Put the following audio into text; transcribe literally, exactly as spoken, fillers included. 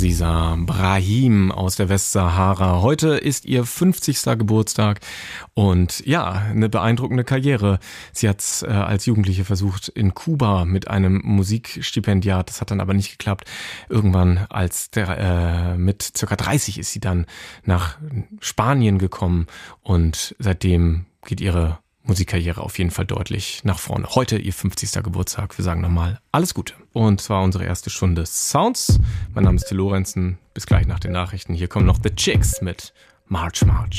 Aziza Brahim aus der Westsahara. Heute ist ihr fünfzigster Geburtstag und ja, eine beeindruckende Karriere. Sie hat es äh, als Jugendliche versucht in Kuba mit einem Musikstipendiat, das hat dann aber nicht geklappt. Irgendwann als der, äh, mit circa dreißig ist sie dann nach Spanien gekommen und seitdem geht ihre Musikkarriere auf jeden Fall deutlich nach vorne. Heute ihr fünfzigster Geburtstag. Wir sagen nochmal alles Gute. Und zwar unsere erste Stunde Sounds. Mein Name ist Till Lorenzen. Bis gleich nach den Nachrichten. Hier kommen noch The Chicks mit March March.